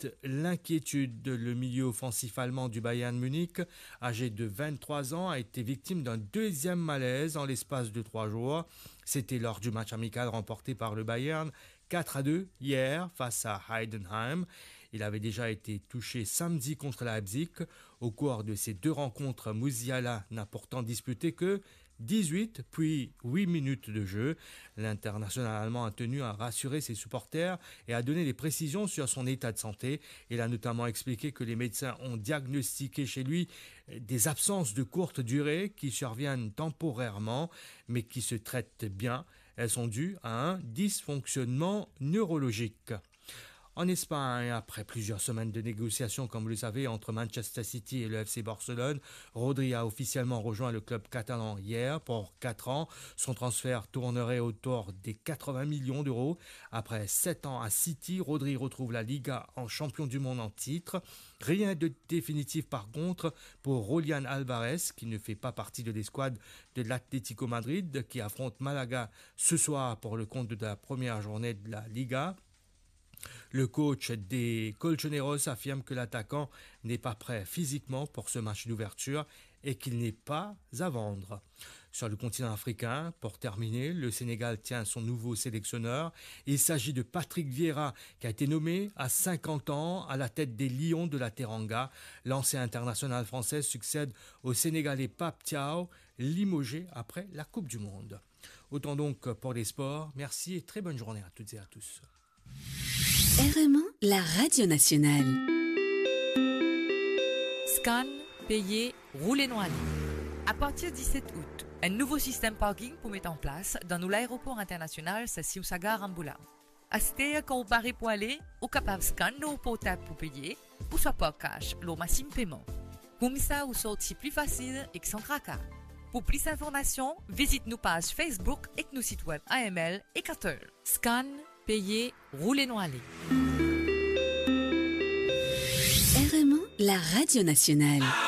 suscite l'inquiétude. Le milieu offensif allemand du Bayern Munich, âgé de 23 ans, a été victime d'un deuxième malaise en l'espace de 3 jours. C'était lors du match amical remporté par le Bayern 4-2 hier face à Heidenheim. Il avait déjà été touché samedi contre Leipzig. Au cours de ces 2 rencontres, Musiala n'a pourtant disputé que 18 puis 8 minutes de jeu. L'international allemand a tenu à rassurer ses supporters et a donné des précisions sur son état de santé. Il a notamment expliqué que les médecins ont diagnostiqué chez lui des absences de courte durée qui surviennent temporairement mais qui se traitent bien. Elles sont dues à un dysfonctionnement neurologique. En Espagne, après plusieurs semaines de négociations, comme vous le savez, entre Manchester City et le FC Barcelone, Rodri a officiellement rejoint le club catalan hier pour 4 ans. Son transfert tournerait autour des 80 millions d'euros. Après 7 ans à City, Rodri retrouve la Liga en champion du monde en titre. Rien de définitif par contre pour Julián Álvarez, qui ne fait pas partie de l'escouade de l'Atlético Madrid, qui affronte Malaga ce soir pour le compte de la première journée de la Liga. Le coach des Colchoneros affirme que l'attaquant n'est pas prêt physiquement pour ce match d'ouverture et qu'il n'est pas à vendre. Sur le continent africain, pour terminer, le Sénégal tient son nouveau sélectionneur. Il s'agit de Patrick Vieira, qui a été nommé à 50 ans à la tête des Lions de la Teranga. L'ancien international français succède au Sénégalais Pape Thiaw, limogé après la Coupe du Monde. Autant donc pour les sports. Merci et très bonne journée à toutes et à tous. RMA, la radio nationale. Scan, payer, rouler noir. À partir du 17 août, un nouveau système parking pour mettre en place dans l'aéroport international Sassiou-Sagar Ramboula. À ce quand vous parlez pour aller, vous capable de scanner au portable pour payer, ou soit par cash, le maximum paiement. Comme ça, vous sortez plus facile et sans cracas. Pour plus d'informations, visite nos pages Facebook et nos sites web AML et Carter. Scan, payer, rouler noir. RMA, la radio nationale.